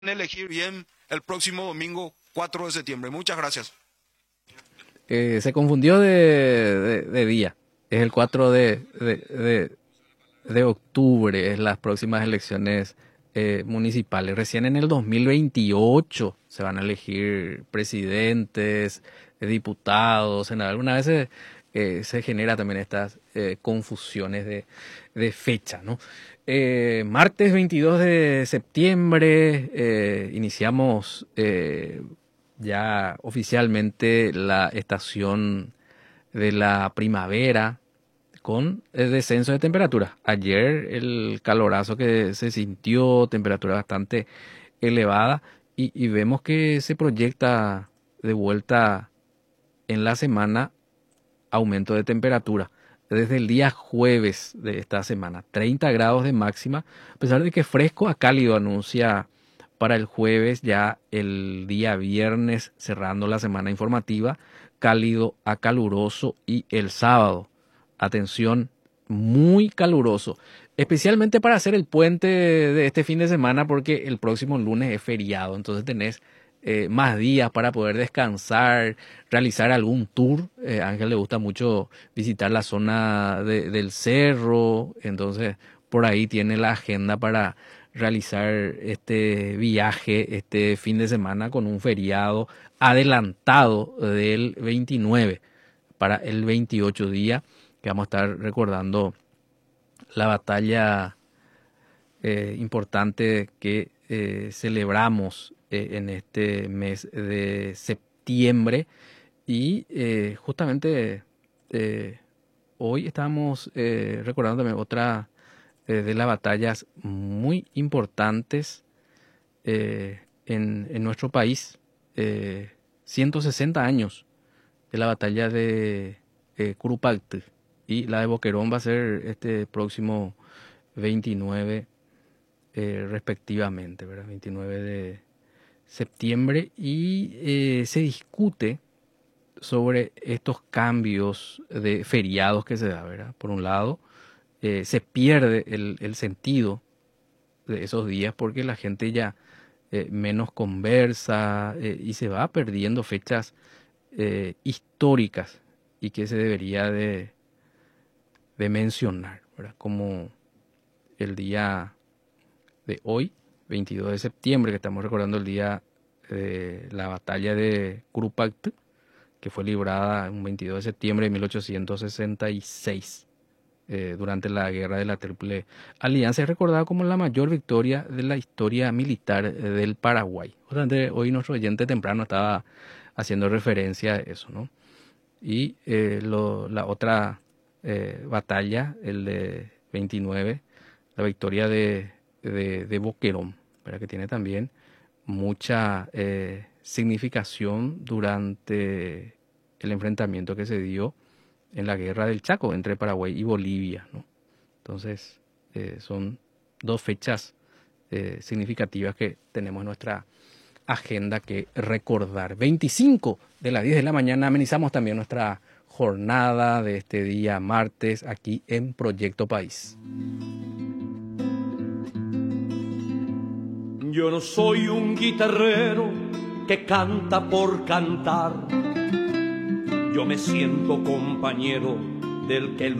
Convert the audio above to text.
elegir bien el próximo domingo 4 de septiembre. Muchas gracias. Se confundió de día. Es el 4 de octubre, es las próximas elecciones municipales. Recién en el 2028 se van a elegir presidentes, diputados, senadores. Algunas veces se genera también estas confusiones de fecha, ¿no? Martes 22 de septiembre iniciamos ya oficialmente la estación de la primavera con el descenso de temperatura. Ayer el calorazo que se sintió, temperatura bastante elevada, y vemos que se proyecta de vuelta en la semana aumento de temperatura. Desde el día jueves de esta semana, 30 grados de máxima, a pesar de que fresco a cálido anuncia para el jueves, ya el día viernes cerrando la semana informativa, cálido a caluroso, y el sábado, atención, muy caluroso, especialmente para hacer el puente de este fin de semana, porque el próximo lunes es feriado, entonces tenés más días para poder descansar, realizar algún tour. A Ángel le gusta mucho visitar la zona del cerro, entonces por ahí tiene la agenda para realizar este viaje este fin de semana con un feriado adelantado del 29 para el 28 día, que vamos a estar recordando la batalla importante que celebramos en este mes de septiembre. Y justamente hoy estamos recordando también otra de las batallas muy importantes en nuestro país. 160 años de la batalla de Curupayty, y la de Boquerón va a ser este próximo 29 respectivamente, ¿verdad? 29 de septiembre, y se discute sobre estos cambios de feriados que se da, ¿verdad? Por un lado, se pierde el sentido de esos días porque la gente ya menos conversa, y se va perdiendo fechas históricas y que se debería de mencionar, ¿verdad? Como el día de hoy, 22 de septiembre, que estamos recordando el día de la batalla de Curupayty, que fue librada un 22 de septiembre de 1866 durante la guerra de la Triple Alianza. Es recordada como la mayor victoria de la historia militar del Paraguay. Justamente hoy nuestro oyente temprano estaba haciendo referencia a eso, ¿no? Y la otra batalla, el de 29, la victoria de Boquerón, ¿verdad? Que tiene también mucha significación durante el enfrentamiento que se dio en la guerra del Chaco entre Paraguay y Bolivia, ¿no? Entonces, son dos fechas significativas que tenemos en nuestra agenda que recordar. 25 de las 10 de la mañana amenizamos también nuestra jornada de este día martes aquí en Proyecto País. Yo no soy un guitarrero que canta por cantar. Yo me siento compañero del que el